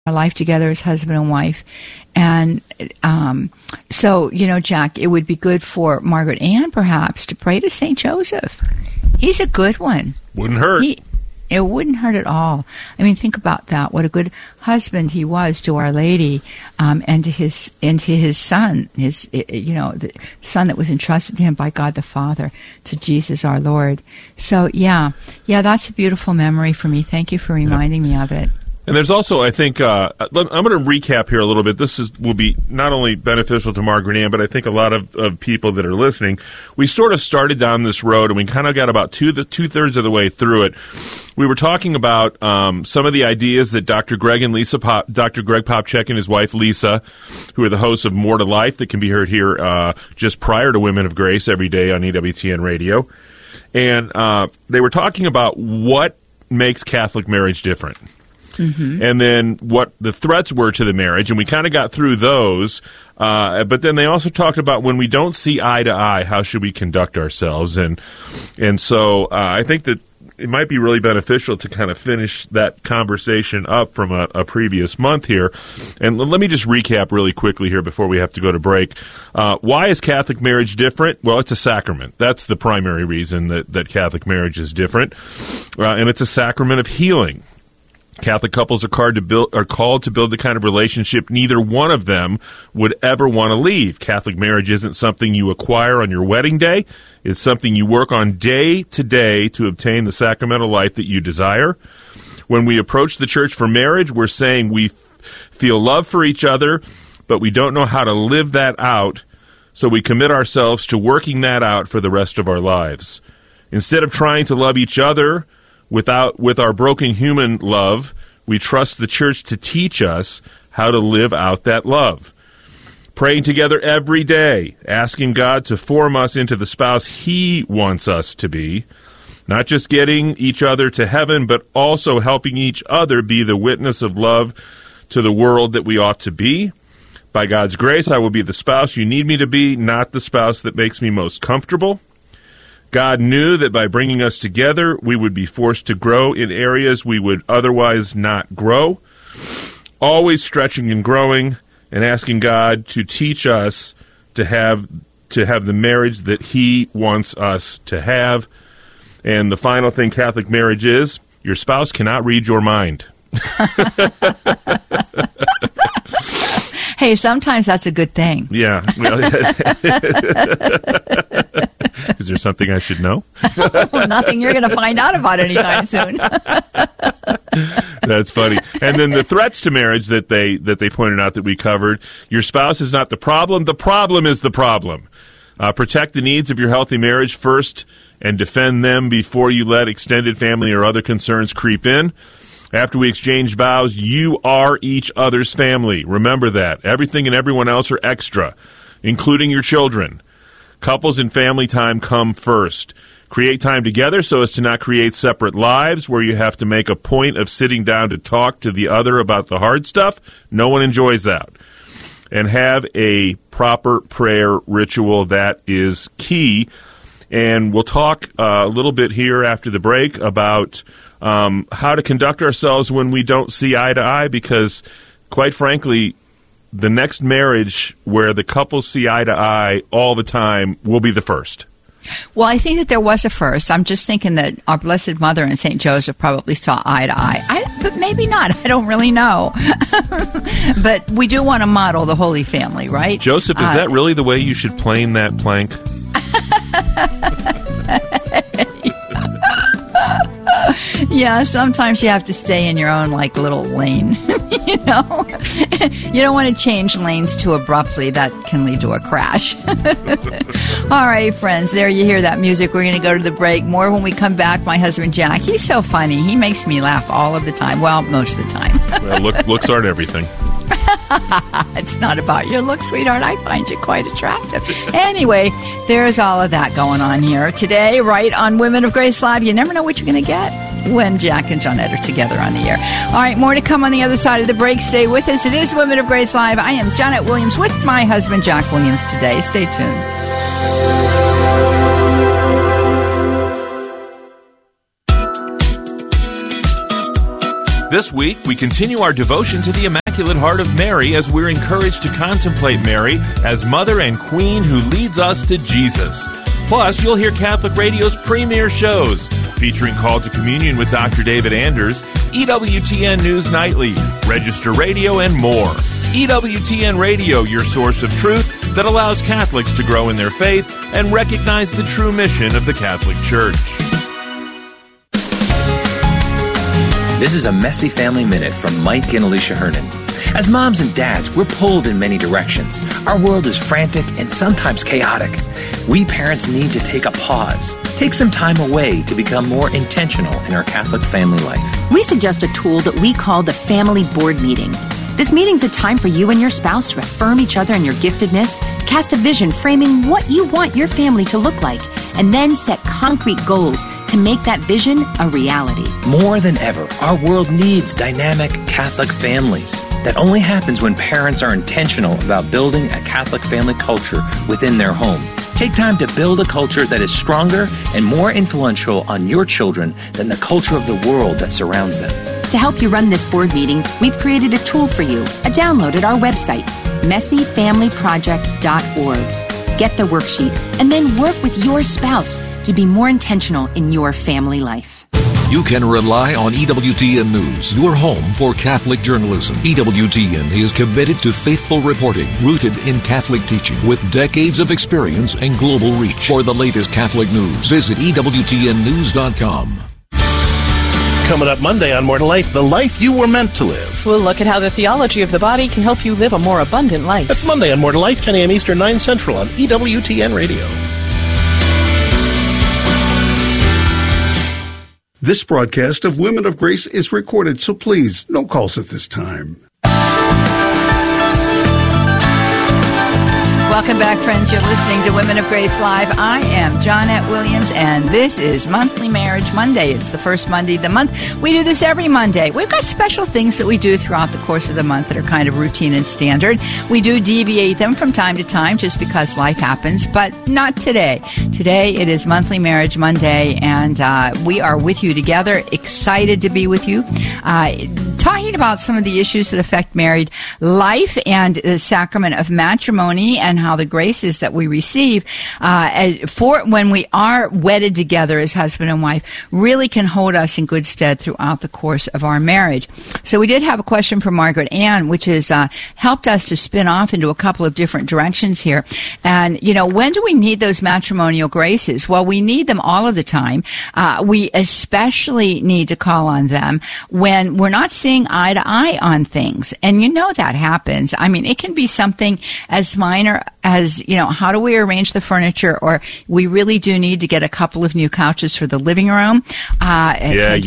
our life together as husband and wife. And so, Jack, it would be good for Margaret Ann, perhaps, to pray to St. Joseph. He's a good one. Wouldn't hurt. It wouldn't hurt at all. I mean, think about that. What a good husband he was to Our Lady, and to his son, the son that was entrusted to him by God the Father, to Jesus our Lord. So, yeah, that's a beautiful memory for me. Thank you for reminding me of it. And there's also, I think, I'm going to recap here a little bit. This will be not only beneficial to Margaret Ann, but I think a lot of people that are listening. We sort of started down this road, and we kind of got about two-thirds of the way through it. We were talking about some of the ideas that Dr. Greg Popcak and his wife Lisa, who are the hosts of More to Life, that can be heard here just prior to Women of Grace every day on EWTN Radio. And they were talking about what makes Catholic marriage different. Mm-hmm. And then what the threats were to the marriage, and we kind of got through those. But then they also talked about when we don't see eye to eye, how should we conduct ourselves? And so I think that it might be really beneficial to kind of finish that conversation up from a previous month here. And let me just recap really quickly here before we have to go to break. Why is Catholic marriage different? Well, it's a sacrament. That's the primary reason that Catholic marriage is different. And it's a sacrament of healing. Catholic couples are called to build the kind of relationship neither one of them would ever want to leave. Catholic marriage isn't something you acquire on your wedding day. It's something you work on day to day to obtain the sacramental life that you desire. When we approach the church for marriage, we're saying we feel love for each other, but we don't know how to live that out, so we commit ourselves to working that out for the rest of our lives. Instead of trying to love each other with our broken human love, we trust the church to teach us how to live out that love. Praying together every day, asking God to form us into the spouse He wants us to be, not just getting each other to heaven, but also helping each other be the witness of love to the world that we ought to be. By God's grace, I will be the spouse you need me to be, not the spouse that makes me most comfortable. God knew that by bringing us together, we would be forced to grow in areas we would otherwise not grow, always stretching and growing and asking God to teach us to have the marriage that He wants us to have. And the final thing Catholic marriage is, your spouse cannot read your mind. Hey, sometimes that's a good thing. Yeah. Is there something I should know? Nothing you're going to find out about anytime soon. That's funny. And then the threats to marriage that they pointed out that we covered, your spouse is not the problem is the problem. Protect the needs of your healthy marriage first and defend them before you let extended family or other concerns creep in. After we exchange vows, you are each other's family. Remember that. Everything and everyone else are extra, including your children. Couples and family time come first. Create time together so as to not create separate lives where you have to make a point of sitting down to talk to the other about the hard stuff. No one enjoys that. And have a proper prayer ritual. That is key. And we'll talk a little bit here after the break about how to conduct ourselves when we don't see eye to eye, because, quite frankly, the next marriage where the couples see eye to eye all the time will be the first. Well, I think that there was a first. I'm just thinking that our Blessed Mother and St. Joseph probably saw eye to eye. But maybe not. I don't really know. But we do want to model the Holy Family, right? Joseph, is that really the way you should plane that plank? Yeah, sometimes you have to stay in your own, little lane, You don't want to change lanes too abruptly. That can lead to a crash. All right, friends, there you hear that music. We're going to go to the break. More when we come back. My husband, Jack, he's so funny. He makes me laugh all of the time. Well, most of the time. Well, looks aren't everything. It's not about your look, sweetheart. I find you quite attractive. Anyway, there's all of that going on here today, right on Women of Grace Live. You never know what you're going to get when Jack and Johnette are together on the air. All right, more to come on the other side of the break. Stay with us. It is Women of Grace Live. I am Johnette Williams with my husband, Jack Williams, today. Stay tuned. This week, we continue our devotion to the Immaculate Heart of Mary as we're encouraged to contemplate Mary as Mother and Queen who leads us to Jesus. Plus, you'll hear Catholic Radio's premier shows, featuring Call to Communion with Dr. David Anders, EWTN News Nightly, Register Radio, and more. EWTN Radio, your source of truth that allows Catholics to grow in their faith and recognize the true mission of the Catholic Church. This is a Messy Family Minute from Mike and Alicia Hernan. As moms and dads, we're pulled in many directions. Our world is frantic and sometimes chaotic. We parents need to take a pause, take some time away to become more intentional in our Catholic family life. We suggest a tool that we call the Family Board Meeting. This meeting's a time for you and your spouse to affirm each other in your giftedness, cast a vision framing what you want your family to look like, and then set concrete goals to make that vision a reality. More than ever, our world needs dynamic Catholic families. That only happens when parents are intentional about building a Catholic family culture within their home. Take time to build a culture that is stronger and more influential on your children than the culture of the world that surrounds them. To help you run this board meeting, we've created a tool for you, a download at our website, messyfamilyproject.org. Get the worksheet, and then work with your spouse to be more intentional in your family life. You can rely on EWTN News, your home for Catholic journalism. EWTN is committed to faithful reporting, rooted in Catholic teaching, with decades of experience and global reach. For the latest Catholic news, visit EWTNnews.com. Coming up Monday on More to Life, the life you were meant to live. We'll look at how the theology of the body can help you live a more abundant life. That's Monday on More to Life, 10 a.m. Eastern, 9 Central on EWTN Radio. This broadcast of Women of Grace is recorded, so please, no calls at this time. Welcome back, friends. You're listening to Women of Grace Live. I am Johnette Williams, and this is Monthly Marriage Monday. It's the first Monday of the month. We do this every Monday. We've got special things that we do throughout the course of the month that are kind of routine and standard. We do deviate them from time to time just because life happens, but not today. Today, it is Monthly Marriage Monday, and we are with you together, excited to be with you, talking about some of the issues that affect married life and the sacrament of matrimony and how the graces that we receive for when we are wedded together as husband and wife really can hold us in good stead throughout the course of our marriage. So we did have a question from Margaret Ann, which has helped us to spin off into a couple of different directions here. And, you know, when do we need those matrimonial graces? Well, we need them all of the time. We especially need to call on them when we're not seeing eye to eye on things. And you know that happens. I mean, it can be something as minor as, you know, how do we arrange the furniture, or we really do need to get a couple of new couches for the living room. Hint,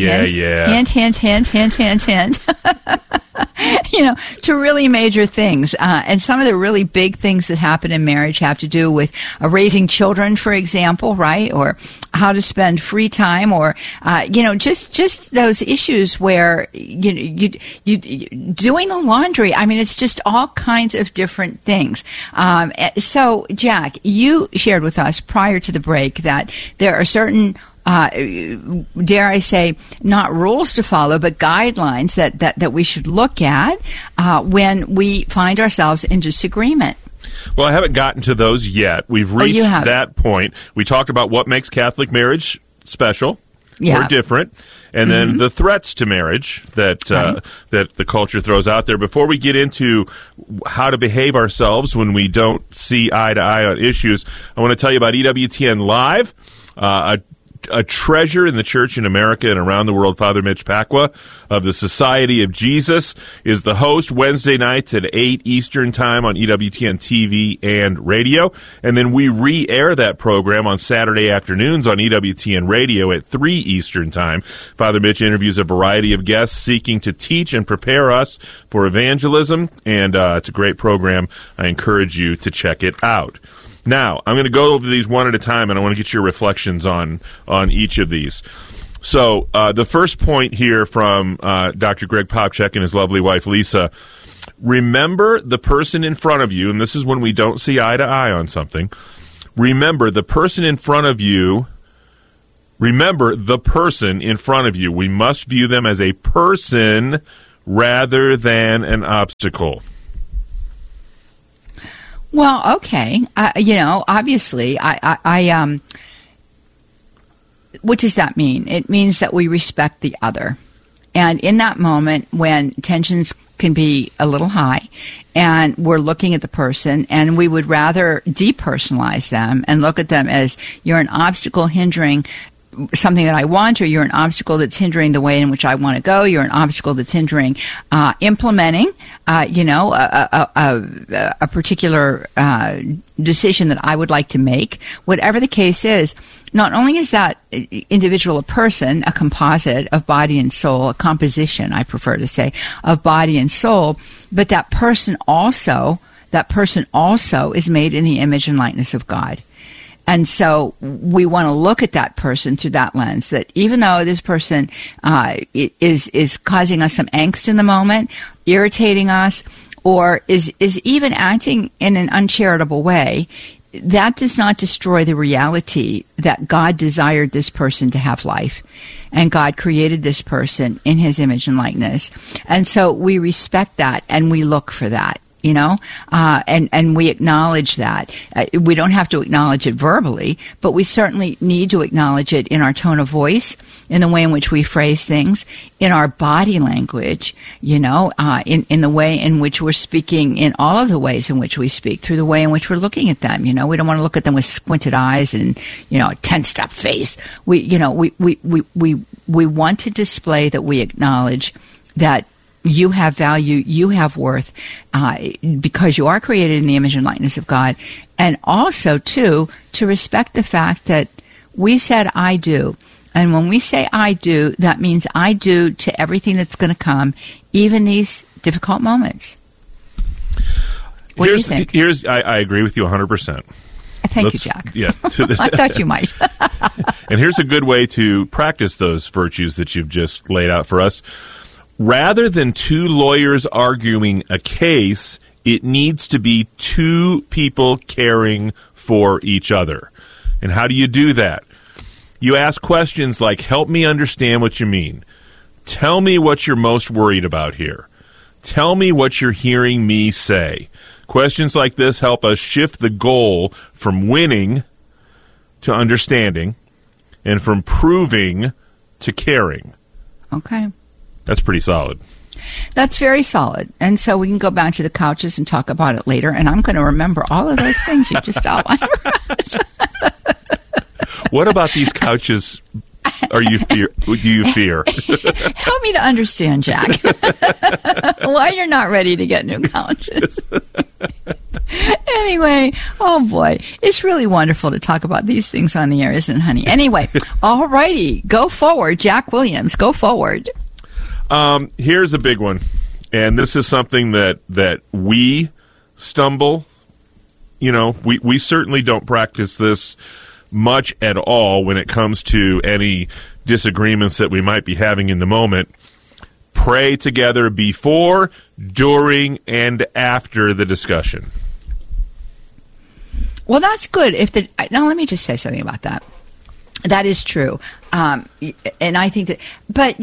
hint. You know, to really major things. And some of the really big things that happen in marriage have to do with raising children, for example, right? Or how to spend free time, or, you know, just those issues where, you doing the laundry. I mean, it's just all kinds of different things. So, Jack, you shared with us prior to the break that there are certain dare I say, not rules to follow, but guidelines that we should look at when we find ourselves in disagreement. Well, I haven't gotten to those yet. We've reached that point. We talked about what makes Catholic marriage special or different, and then the threats to marriage that that the culture throws out there. Before we get into how to behave ourselves when we don't see eye to eye on issues, I want to tell you about EWTN Live, a treasure in the church in America and around the world. Father Mitch Pacwa of the Society of Jesus is the host Wednesday nights at 8 Eastern Time on EWTN TV and radio. And then we re-air that program on Saturday afternoons on EWTN Radio at 3 Eastern Time. Father Mitch interviews a variety of guests seeking to teach and prepare us for evangelism, and it's a great program. I encourage you to check it out. Now, I'm going to go over these one at a time, and I want to get your reflections on each of these. So the first point here from Dr. Greg Popchak and his lovely wife, Lisa, remember the person in front of you, and this is when we don't see eye to eye on something. Remember, the person in front of you Remember the person in front of you. We must view them as a person rather than an obstacle. Well, okay. Obviously, what does that mean? It means that we respect the other. And in that moment when tensions can be a little high and we're looking at the person and we would rather depersonalize them and look at them as you're an obstacle hindering something that I want, or you're an obstacle that's hindering the way in which I want to go. You're an obstacle that's hindering implementing, a particular decision that I would like to make. Whatever the case is, not only is that individual a person, a composite of body and soul, a composition, I prefer to say, of body and soul, but that person also is made in the image and likeness of God. And so we want to look at that person through that lens, that even though this person is causing us some angst in the moment, irritating us, or is even acting in an uncharitable way, that does not destroy the reality that God desired this person to have life. And God created this person in his image and likeness. And so we respect that and we look for that. And we acknowledge that. We don't have to acknowledge it verbally, but we certainly need to acknowledge it in our tone of voice, in the way in which we phrase things, in our body language, in the way in which we're speaking, in all of the ways in which we speak, through the way in which we're looking at them. We don't want to look at them with squinted eyes and, a tensed up face. We want to display that we acknowledge that you have value, you have worth, because you are created in the image and likeness of God. And also, too, to respect the fact that we said, I do. And when we say I do, that means I do to everything that's going to come, even these difficult moments. What do you think? I agree with you 100%. Thank you, Jack. Yeah, I thought you might. And here's a good way to practice those virtues that you've just laid out for us. Rather than two lawyers arguing a case, it needs to be two people caring for each other. And how do you do that? You ask questions like, help me understand what you mean. Tell me what you're most worried about here. Tell me what you're hearing me say. Questions like this help us shift the goal from winning to understanding and from proving to caring. Okay. That's pretty solid. That's very solid. And so we can go back to the couches and talk about it later. And I'm going to remember all of those things you just outlined. What about these couches do you fear? Help me to understand, Jack, why you're not ready to get new couches. Anyway, oh boy, it's really wonderful to talk about these things on the air, isn't it, honey? Anyway, all righty, go forward. Jack Williams, go forward. Here's a big one, and this is something that we stumble. We certainly don't practice this much at all when it comes to any disagreements that we might be having in the moment. Pray together before, during, and after the discussion. Well, that's good. Now, let me just say something about that. That is true. And I think that, but,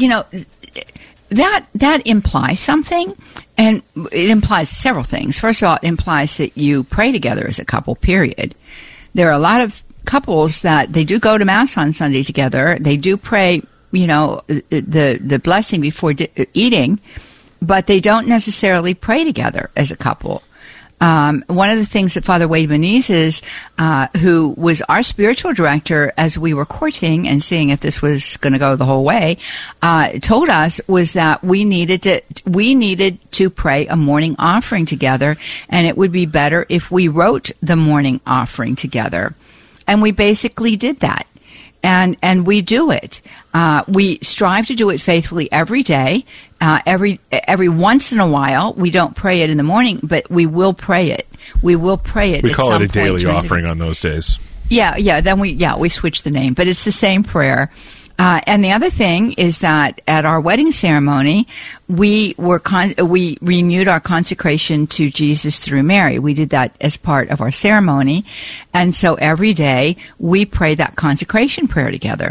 that implies something, and it implies several things. First of all, it implies that you pray together as a couple, period. There are a lot of couples that they do go to Mass on Sunday together. They do pray, the blessing before eating, but they don't necessarily pray together as a couple. One of the things that Father Wade Menezes, who was our spiritual director as we were courting and seeing if this was going to go the whole way, told us was that we needed to pray a morning offering together, and it would be better if we wrote the morning offering together. And we basically did that. And we do it. We strive to do it faithfully every day. Every once in a while, we don't pray it in the morning, but we will pray it. We will pray it. We call it a daily offering on those days. Yeah. Then we switch the name, but it's the same prayer. And the other thing is that at our wedding ceremony, we renewed our consecration to Jesus through Mary. We did that as part of our ceremony. And so every day we pray that consecration prayer together.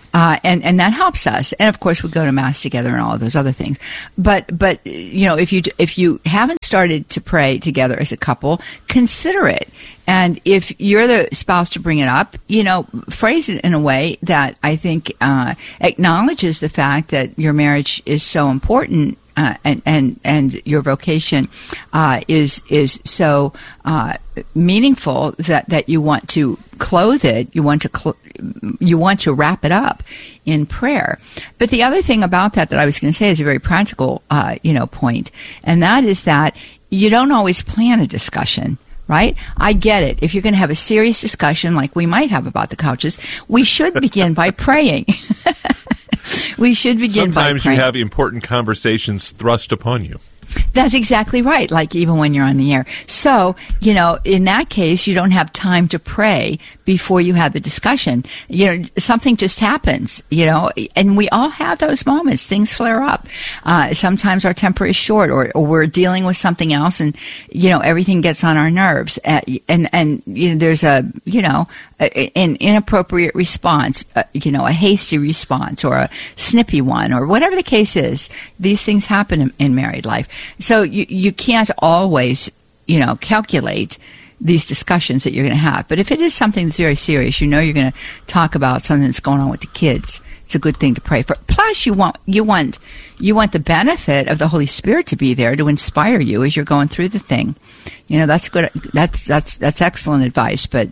And that helps us. And of course, we go to Mass together and all of those other things. But if you haven't started to pray together as a couple, consider it. And if you're the spouse to bring it up, phrase it in a way that I think acknowledges the fact that your marriage is so important. And your vocation is so meaningful that you want to clothe it. You want to wrap it up in prayer. But the other thing about that I was going to say is a very practical point, and that is that you don't always plan a discussion. Right? I get it. If you're going to have a serious discussion like we might have about the couches, we should begin by praying. We should begin by praying. Sometimes you have important conversations thrust upon you. That's exactly right, like even when you're on the air. So, in that case, you don't have time to pray before you have the discussion. Something just happens, and we all have those moments. Things flare up. Sometimes our temper is short or we're dealing with something else and, everything gets on our nerves. And there's an inappropriate response, a hasty response or a snippy one or whatever the case is. These things happen in married life. So you can't always, calculate these discussions that you're going to have. But if it is something that's very serious, you're going to talk about something that's going on with the kids. It's a good thing to pray for. Plus, you want the benefit of the Holy Spirit to be there to inspire you as you're going through the thing. That's good. That's excellent advice. But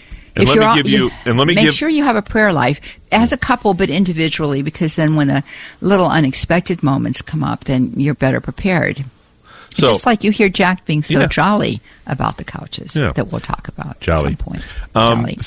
make sure you have a prayer life as a couple, but individually, because then when the little unexpected moments come up, then you're better prepared. So, just like you hear Jack being so jolly about the couches that we'll talk about at some point. Jolly.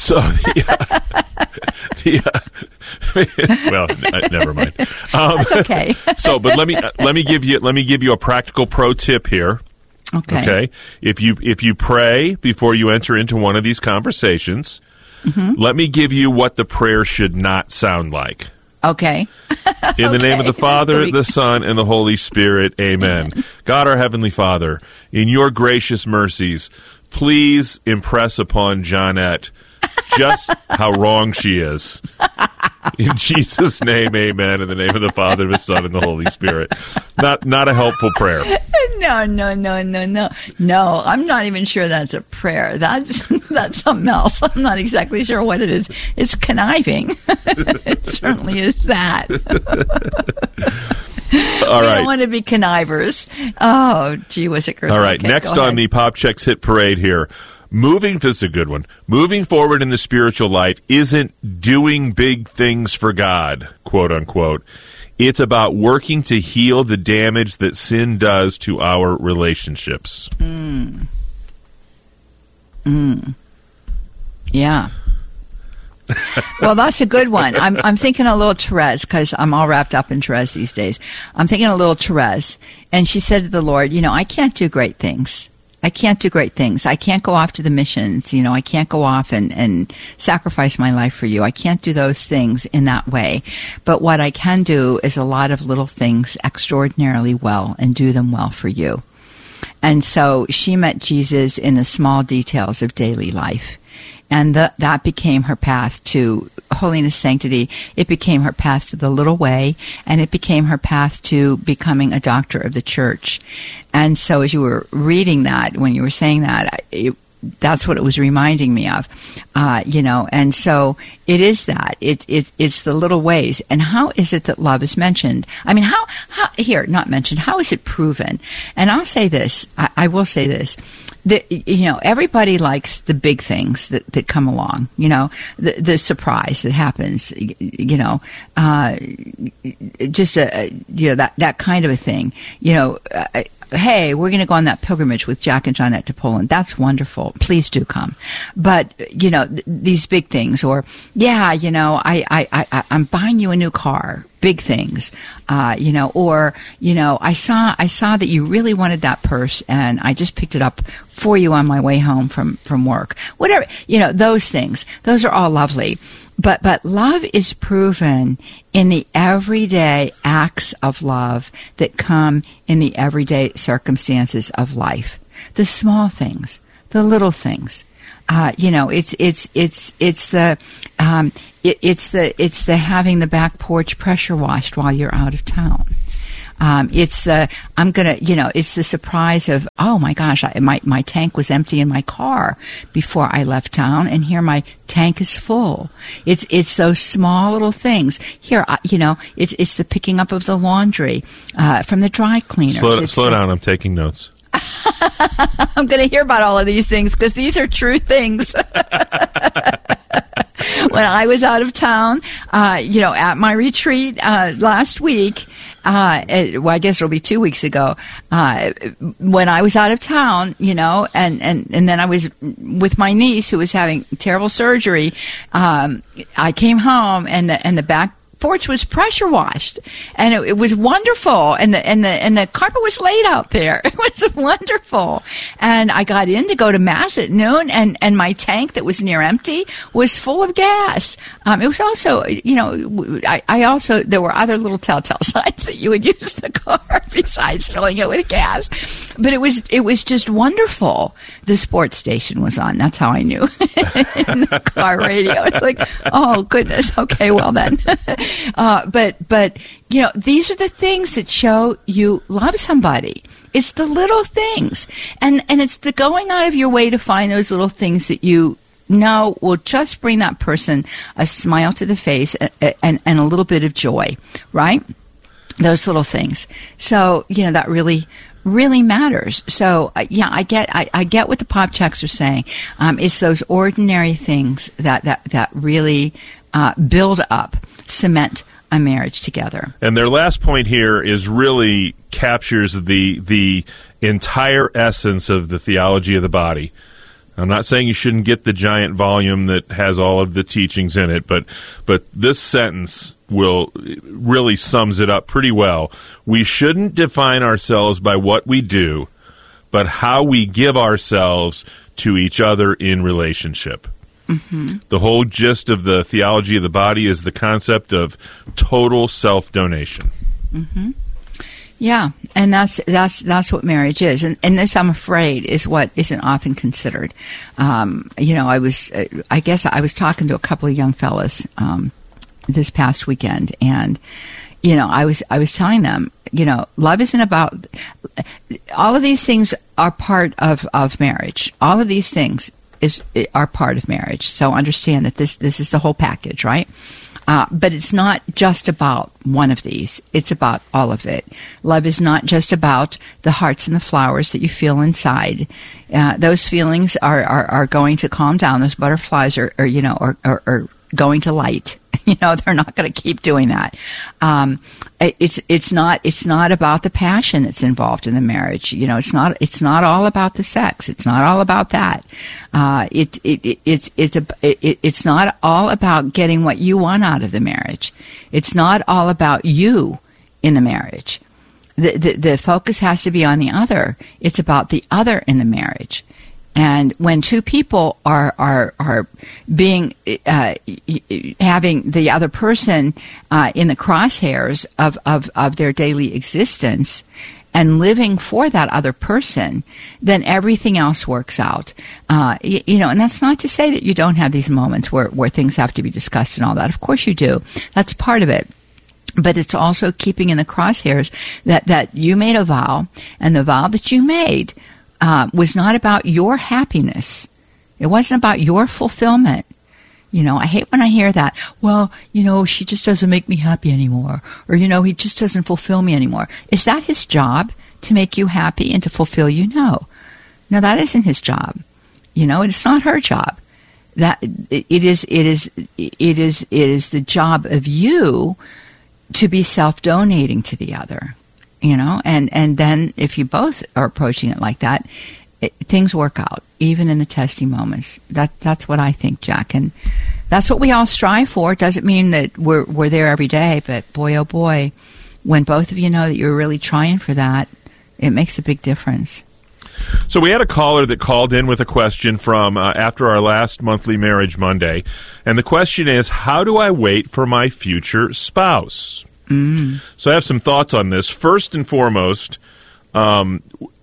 Never mind. That's okay. But let me give you a practical pro tip here. Okay. If you pray before you enter into one of these conversations, let me give you what the prayer should not sound like. Okay. In the name of the Father, the Son, and the Holy Spirit, amen. God, our Heavenly Father, in your gracious mercies, please impress upon Johnette just how wrong she is. In Jesus' name, amen. In the name of the Father, the Son, and the Holy Spirit. Not a helpful prayer. No. No, I'm not even sure that's a prayer. That's something else. I'm not exactly sure what it is. It's conniving. It certainly is that. All right. We don't want to be connivers. Oh, gee whiz it, Chris. All right. Okay, next on the Pop Checks Hit Parade here. This is a good one. Moving forward in the spiritual life isn't doing big things for God, quote unquote. It's about working to heal the damage that sin does to our relationships. Yeah. Well, that's a good one. I'm thinking a little Therese, because I'm all wrapped up in Therese these days. I'm thinking a little Therese, and she said to the Lord, I can't do great things. I can't go off to the missions. I can't go off and sacrifice my life for you. I can't do those things in that way. But what I can do is a lot of little things extraordinarily well and do them well for you. And so she met Jesus in the small details of daily life. And that became her path to holiness, sanctity. It became her path to the little way, and it became her path to becoming a doctor of the church. And so as you were reading that, when you were saying that, that's what it was reminding me of, and so it is that. It's the little ways. And how is it that love is mentioned? I mean, how not mentioned, how is it proven? And I'll say this, I will say this, that, everybody likes the big things that come along, the surprise that happens, just that kind of a thing, hey, we're going to go on that pilgrimage with Jack and Johnette to Poland. That's wonderful. Please do come. But, these big things, or, I'm buying you a new car. Big things, I saw that you really wanted that purse, and I just picked it up for you on my way home from work. Whatever, those things. Those are all lovely. But love is proven in the everyday acts of love that come in the everyday circumstances of life. The small things, The little things. It's the having the back porch pressure washed while you're out of town. It's the surprise of, oh my gosh, my tank was empty in my car before I left town, and here my tank is full. It's those small little things. Here, it's the picking up of the laundry from the dry cleaners. Slow down. I'm taking notes. I'm going to hear about all of these things because these are true things. When I was out of town, at my retreat last week, I guess it'll be 2 weeks ago, when I was out of town, and then I was with my niece who was having terrible surgery. I came home and the back porch was pressure washed, and it was wonderful, and the carpet was laid out there. It was wonderful. And I got in to go to Mass at noon, and my tank that was near empty was full of gas. It was also, I also, there were other little telltale signs that you would use the car besides filling it with gas. But it was just wonderful. The sports station was on. That's how I knew. In the car radio. It's like, oh goodness. Okay, well then. But these are the things that show you love somebody. It's the little things, and it's the going out of your way to find those little things that you know will just bring that person a smile to the face and a little bit of joy, right? Those little things. So that really matters. So I get what the pop checks are saying. It's those ordinary things that really build up, cement a marriage together. And their last point here is really captures the entire essence of the theology of the body. I'm not saying you shouldn't get the giant volume that has all of the teachings in it, but this sentence really sums it up pretty well. We shouldn't define ourselves by what we do, but how we give ourselves to each other in relationship. Mm-hmm. The whole gist of the theology of the body is the concept of total self-donation. Mm-hmm. Yeah, and that's what marriage is, and this, I'm afraid, is what isn't often considered. I was talking to a couple of young fellas this past weekend, and I was telling them, love isn't about all of these things are part of marriage. All of these things are part of marriage. So understand that this is the whole package, right? But it's not just about one of these. It's about all of it. Love is not just about the hearts and the flowers that you feel inside. Those feelings are going to calm down. Those butterflies are going to light. They're not going to keep doing that. It's not about the passion that's involved in the marriage. It's not all about the sex. It's not all about that. It's not all about getting what you want out of the marriage. It's not all about you in the marriage. The focus has to be on the other. It's about the other in the marriage. And when two people are being having the other person in the crosshairs of their daily existence and living for that other person, then everything else works out. And that's not to say that you don't have these moments where things have to be discussed and all that. Of course you do. That's part of it. But it's also keeping in the crosshairs that you made a vow, and the vow that you made was not about your happiness. It wasn't about your fulfillment. I hate when I hear that. Well, she just doesn't make me happy anymore. Or, he just doesn't fulfill me anymore. Is that his job, to make you happy and to fulfill you? No, that isn't his job. It's not her job. That it is the job of you to be self-donating to the other. And then if you both are approaching it like that, things work out, even in the testing moments. That's what I think, Jack. And that's what we all strive for. It doesn't mean that we're there every day, but boy, oh boy, when both of you know that you're really trying for that, it makes a big difference. So we had a caller that called in with a question from after our last monthly Marriage Monday. And the question is, how do I wait for my future spouse? So I have some thoughts on this. First and foremost,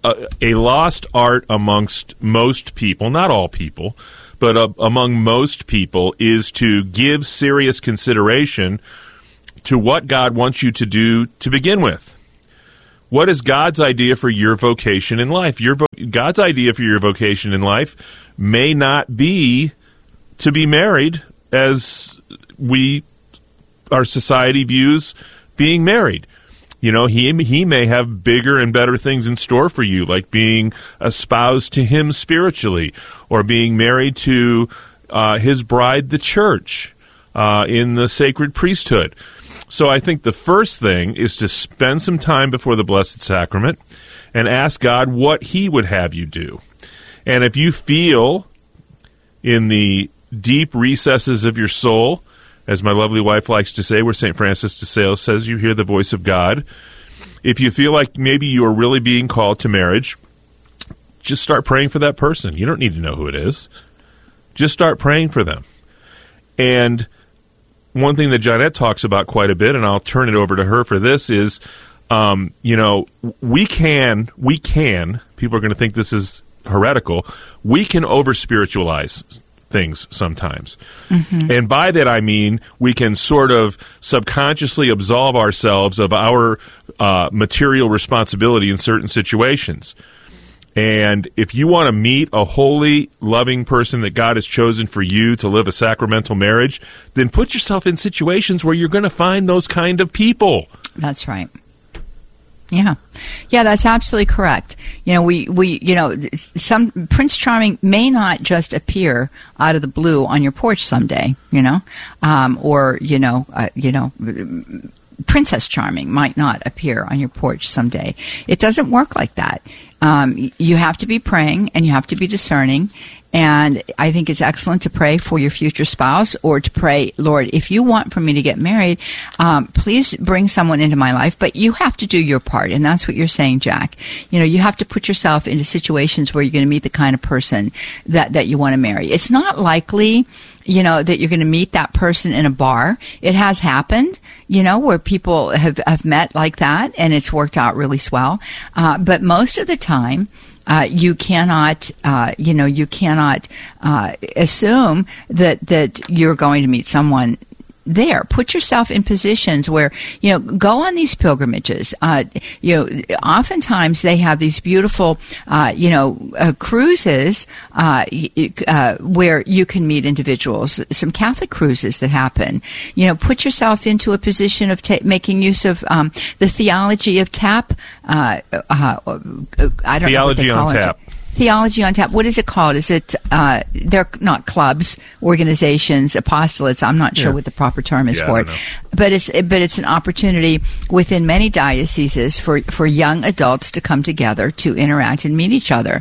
a lost art amongst most people, not all people, but among most people, is to give serious consideration to what God wants you to do to begin with. What is God's idea for your vocation in life? God's idea for your vocation in life may not be to be married as our society views being married. You know, he may have bigger and better things in store for you, like being espoused to him spiritually, or being married to his bride, the church, in the sacred priesthood. So I think the first thing is to spend some time before the Blessed Sacrament and ask God what he would have you do. And if you feel in the deep recesses of your soul, as my lovely wife likes to say, where St. Francis de Sales says, you hear the voice of God. If you feel like maybe you are really being called to marriage, just start praying for that person. You don't need to know who it is. Just start praying for them. And one thing that Johnette talks about quite a bit, and I'll turn it over to her for this, is, we can, people are going to think this is heretical, we can over-spiritualize things sometimes. Mm-hmm. And by that I mean we can sort of subconsciously absolve ourselves of our material responsibility in certain situations. And if you want to meet a holy, loving person that God has chosen for you to live a sacramental marriage, then put yourself in situations where you're going to find those kind of people. That's right. Yeah. Yeah, that's absolutely correct. You know, some Prince Charming may not just appear out of the blue on your porch someday, Princess Charming might not appear on your porch someday. It doesn't work like that. You have to be praying and you have to be discerning. And I think it's excellent to pray for your future spouse, or to pray, Lord, if you want for me to get married, please bring someone into my life. But you have to do your part. And that's what you're saying, Jack. You know, you have to put yourself into situations where you're going to meet the kind of person that you want to marry. It's not likely, that you're going to meet that person in a bar. It has happened, where people have met like that and it's worked out really swell. But most of the time, you cannot assume that you're going to meet someone there. Put yourself in positions where, go on these pilgrimages. Oftentimes they have these beautiful, cruises, where you can meet individuals, some Catholic cruises that happen. Put yourself into a position of making use of, the theology of tap. I don't know what they call it. Theology on Tap. What is it called? Is it, they're not clubs, organizations, apostolates. I'm not sure what the proper term is for it. But it's an opportunity within many dioceses for young adults to come together to interact and meet each other.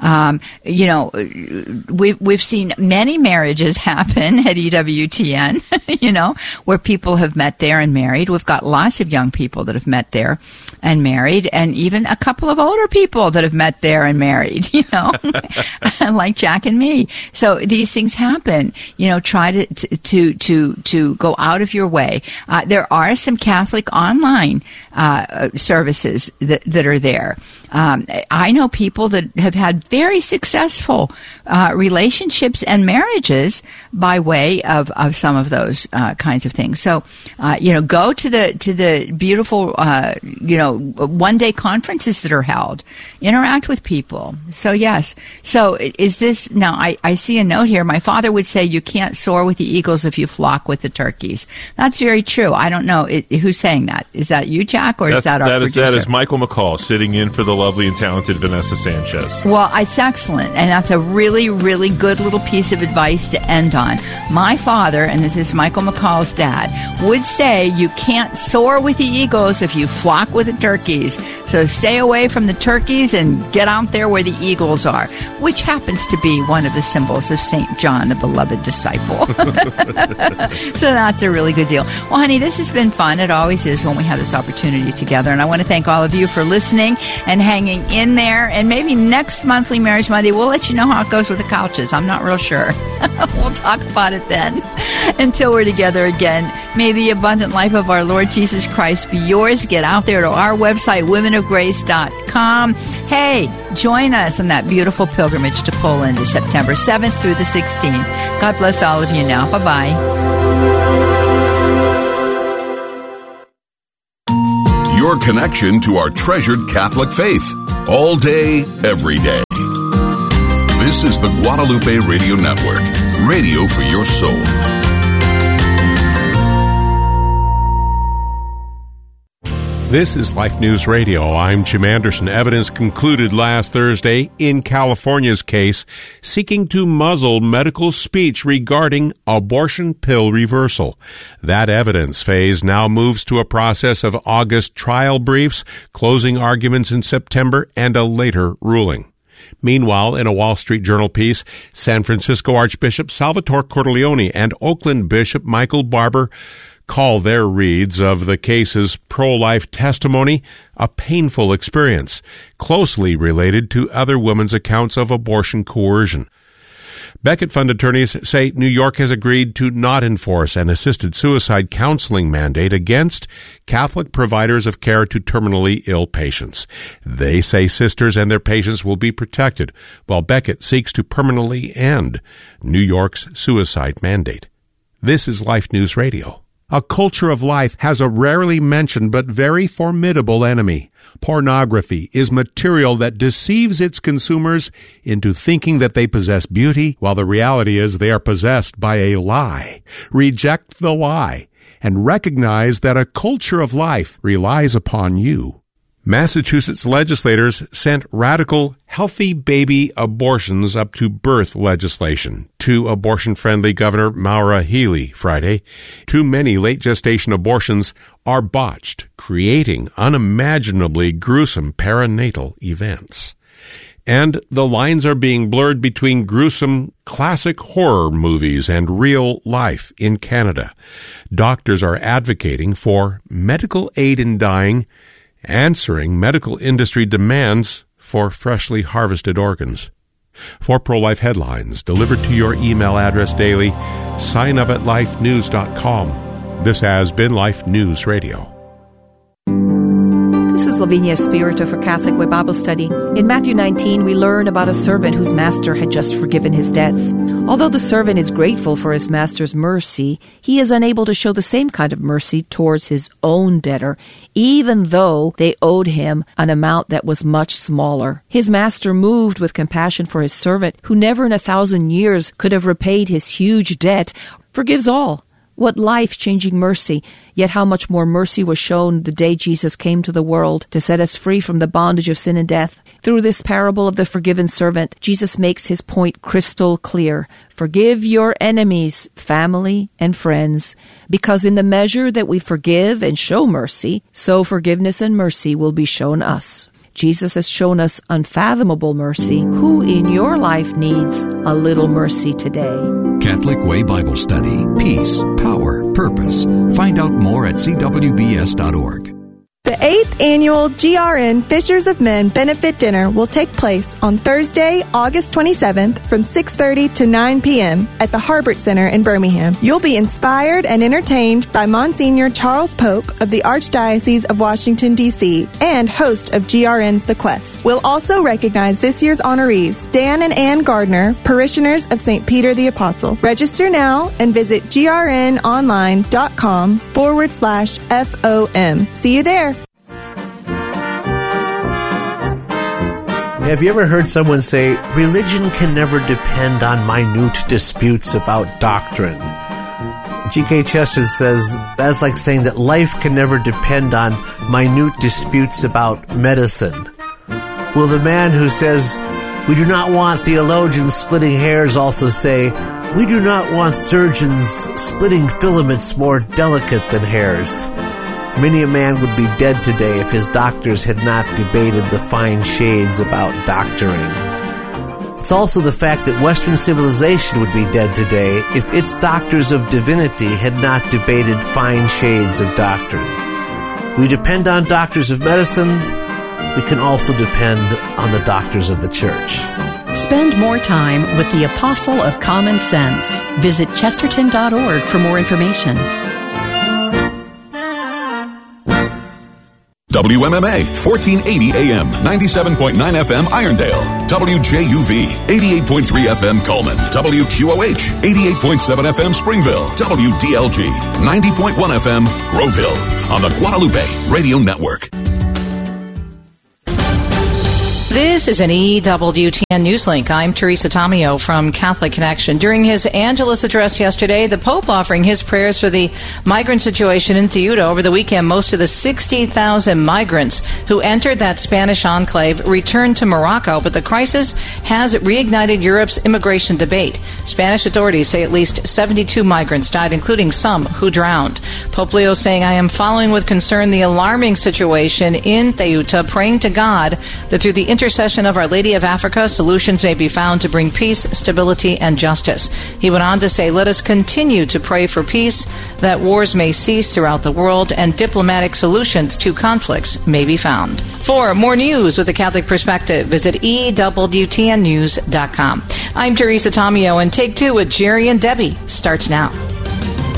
We've seen many marriages happen at EWTN, where people have met there and married. We've got lots of young people that have met there and married, and even a couple of older people that have met there and married, like Jack and me. So these things happen. Try to go out of your way. There are some Catholic online services that are there. I know people that have had very successful relationships and marriages by way of some of those kinds of things. So, go to the beautiful, one-day conferences that are held. Interact with people. So, yes. So, is this, now, I see a note here. My father would say you can't soar with the eagles if you flock with the turkeys. That's very true. I don't know. Who's saying that? Is that you, Jack, or is that our producer? That is Michael McCall sitting in for the lovely and talented Vanessa Sanchez. Well, it's excellent, and that's a really, really good little piece of advice to end on. My father, and this is Michael McCall's dad, would say you can't soar with the eagles if you flock with the turkeys. So stay away from the turkeys and get out there where the eagles are, which happens to be one of the symbols of St. John, the beloved disciple. So that's a really good deal. Well, honey, this has been fun. It always is when we have this opportunity together, and I want to thank all of you for listening and hanging in there. And maybe next monthly Marriage Monday, we'll let you know how it goes with the couches. I'm not real sure. We'll talk about it then. Until we're together again, may the abundant life of our Lord Jesus Christ be yours. Get out there to our website, womenofgrace.com. Hey, join us on that beautiful pilgrimage to Poland, September 7th through the 16th. God bless all of you now. Bye-bye. Your connection to our treasured Catholic faith, all day, every day. This is the Guadalupe Radio Network, radio for your soul. This is Life News Radio. I'm Jim Anderson. Evidence concluded last Thursday in California's case seeking to muzzle medical speech regarding abortion pill reversal. That evidence phase now moves to a process of August trial briefs, closing arguments in September, and a later ruling. Meanwhile, in a Wall Street Journal piece, San Francisco Archbishop Salvatore Cordileone and Oakland Bishop Michael Barber call their reads of the case's pro-life testimony a painful experience, closely related to other women's accounts of abortion coercion. Becket Fund attorneys say New York has agreed to not enforce an assisted suicide counseling mandate against Catholic providers of care to terminally ill patients. They say sisters and their patients will be protected, while Becket seeks to permanently end New York's suicide mandate. This is Life News Radio. A culture of life has a rarely mentioned but very formidable enemy. Pornography is material that deceives its consumers into thinking that they possess beauty, while the reality is they are possessed by a lie. Reject the lie and recognize that a culture of life relies upon you. Massachusetts legislators sent radical healthy baby abortions up to birth legislation to abortion-friendly Governor Maura Healey Friday. Too many late gestation abortions are botched, creating unimaginably gruesome perinatal events. And the lines are being blurred between gruesome classic horror movies and real life in Canada. Doctors are advocating for medical aid in dying, answering medical industry demands for freshly harvested organs. For pro-life headlines delivered to your email address daily, sign up at lifenews.com. This has been Life News Radio. This is Lavinia Spirito for Catholic Way Bible Study. In Matthew 19, we learn about a servant whose master had just forgiven his debts. Although the servant is grateful for his master's mercy, he is unable to show the same kind of mercy towards his own debtor, even though they owed him an amount that was much smaller. His master, moved with compassion for his servant, who never in 1,000 years could have repaid his huge debt, forgives all. What life-changing mercy, yet how much more mercy was shown the day Jesus came to the world to set us free from the bondage of sin and death. Through this parable of the forgiven servant, Jesus makes his point crystal clear. Forgive your enemies, family and friends, because in the measure that we forgive and show mercy, so forgiveness and mercy will be shown us. Jesus has shown us unfathomable mercy. Who in your life needs a little mercy today? Catholic Way Bible Study. Peace, power, purpose. Find out more at cwbs.org. The 8th annual GRN Fishers of Men Benefit Dinner will take place on Thursday, August 27th from 6:30 to 9 p.m. at the Harbert Center in Birmingham. You'll be inspired and entertained by Monsignor Charles Pope of the Archdiocese of Washington, D.C. and host of GRN's The Quest. We'll also recognize this year's honorees, Dan and Ann Gardner, parishioners of St. Peter the Apostle. Register now and visit grnonline.com/FOM. See you there. Have you ever heard someone say, religion can never depend on minute disputes about doctrine? G.K. Chesterton says, that's like saying that life can never depend on minute disputes about medicine. Will the man who says, we do not want theologians splitting hairs also say, we do not want surgeons splitting filaments more delicate than hairs? Many a man would be dead today if his doctors had not debated the fine shades about doctoring. It's also the fact that Western civilization would be dead today if its doctors of divinity had not debated fine shades of doctrine. We depend on doctors of medicine, we can also depend on the doctors of the church. Spend more time with the Apostle of Common Sense. Visit Chesterton.org for more information. WMMA, 1480 AM, 97.9 FM, Irondale. WJUV, 88.3 FM, Coleman. WQOH, 88.7 FM, Springville. WDLG, 90.1 FM, Grove Hill. On the Guadalupe Radio Network. This is an EWTN Newslink. I'm Teresa Tomeo from Catholic Connection. During his Angelus address yesterday, the Pope offering his prayers for the migrant situation in Ceuta. Over the weekend, most of the 60,000 migrants who entered that Spanish enclave returned to Morocco, but the crisis has reignited Europe's immigration debate. Spanish authorities say at least 72 migrants died, including some who drowned. Pope Leo saying, "I am following with concern the alarming situation in Ceuta, praying to God that through the intercession of Our Lady of Africa, solutions may be found to bring peace, stability, and justice." He went on to say, "Let us continue to pray for peace, that wars may cease throughout the world, and diplomatic solutions to conflicts may be found." For more news with a Catholic perspective, visit EWTNnews.com. I'm Teresa Tomeo, and Take Two with Jerry and Debbie starts now.